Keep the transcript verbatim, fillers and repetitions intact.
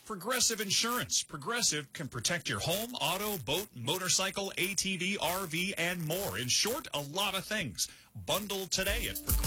Progressive Insurance. Progressive can protect your home, auto, boat, motorcycle, A T V, R V, and more. In short, a lot of things. Bundle today at Progressive.